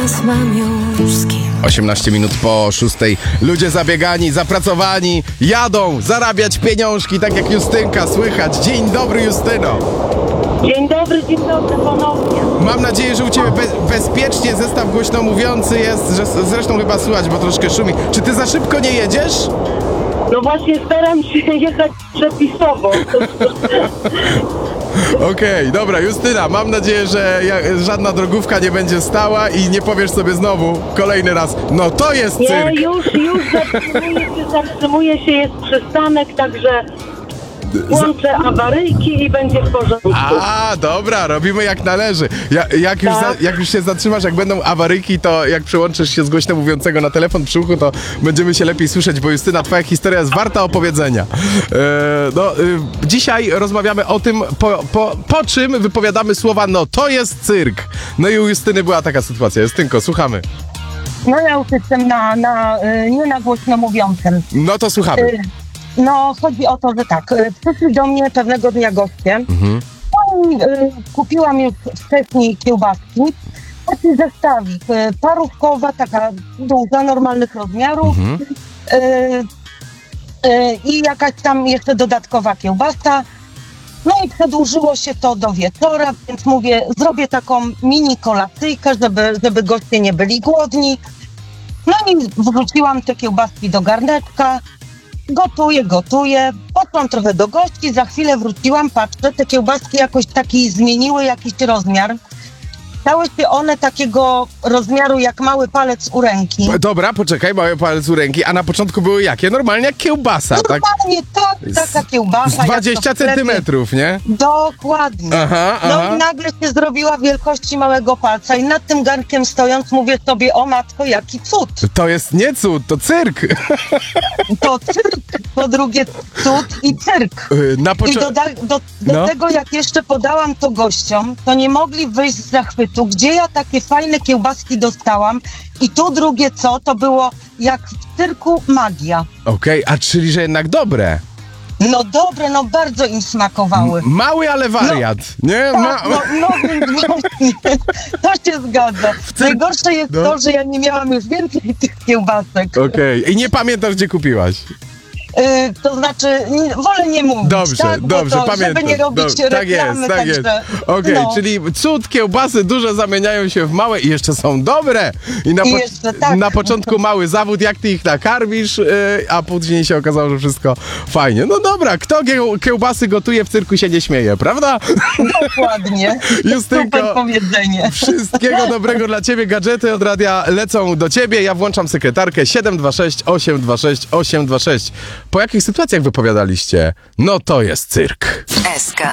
teraz mam już z kim. 18 minut po 6. Ludzie zabiegani, zapracowani, jadą zarabiać pieniążki, tak jak Justynka słychać. Dzień dobry, Justyno. Dzień dobry ponownie. Mam nadzieję, że u Ciebie bezpiecznie zestaw głośno mówiący jest, że zresztą chyba słychać, bo troszkę szumi. Czy Ty za szybko nie jedziesz? No właśnie staram się jechać przepisowo. Okej, dobra, Justyna, mam nadzieję, że żadna drogówka nie będzie stała i nie powiesz sobie znowu kolejny raz, no to jest cyrk. Nie, już zatrzymuje się, jest przystanek, także włączę awaryjki i będzie w porządku. A, dobra, robimy jak należy. Jak już się zatrzymasz, jak będą awaryjki, to jak przełączysz się z głośno mówiącego na telefon przy uchu, to będziemy się lepiej słyszeć, bo Justyna, twoja historia jest warta opowiedzenia. Dzisiaj rozmawiamy o tym, po czym wypowiadamy słowa, no to jest cyrk. No i u Justyny była taka sytuacja. Justynko, słuchamy. No ja już jestem nie na głośno mówiącym. No to słuchamy. No, chodzi o to, że tak, przyszli do mnie pewnego dnia goście. Mhm. No i kupiłam już wcześniej kiełbaski. Taki zestawik, parówkowa, taka duża, normalnych rozmiarów. Mhm. I jakaś tam jeszcze dodatkowa kiełbasa. No i przedłużyło się to do wieczora, więc mówię, zrobię taką mini kolacyjkę, żeby goście nie byli głodni. No i wrzuciłam te kiełbaski do garneczka. Gotuję, poszłam trochę do gości, za chwilę wróciłam, patrzę, te kiełbaski jakoś taki zmieniły jakiś rozmiar. Stały się one takiego rozmiaru jak mały palec u ręki. Dobra, poczekaj, mały palec u ręki, a na początku były jakie? Normalnie jak kiełbasa, tak? Normalnie taka kiełbasa. Z 20 centymetrów, nie? Dokładnie. Aha. No i nagle się zrobiła wielkości małego palca i nad tym garnkiem stojąc mówię sobie, o matko, jaki cud. To jest nie cud, to cyrk. To cyrk, po drugie cud i cyrk. I do tego, jak jeszcze podałam to gościom, to nie mogli wyjść z zachwytu, gdzie ja takie fajne kiełbaski dostałam i tu drugie co, to było jak w cyrku magia. Okej, a czyli, że jednak dobre. No dobre, no bardzo im smakowały. Mały, ale wariat, nie? Tak, więc właśnie, to się zgadza. Najgorsze jest to, że ja nie miałam już więcej tych kiełbasek. Okej, i nie pamiętasz, gdzie kupiłaś? To znaczy, wolę nie mówić, dobrze, pamiętam. Żeby nie robić reklamy. Tak jest. Okej, czyli cud, kiełbasy duże zamieniają się w małe i jeszcze są dobre. I na początku mały zawód, jak ty ich nakarmisz, a później się okazało, że wszystko fajnie. No dobra, kto kiełbasy gotuje, w cyrku się nie śmieje, prawda? Dokładnie. Justynko, super powiedzenie. Wszystkiego dobrego dla ciebie, gadżety od radia lecą do ciebie, ja włączam sekretarkę 726 826 826. Po jakich sytuacjach wypowiadaliście? No to jest cyrk. SK.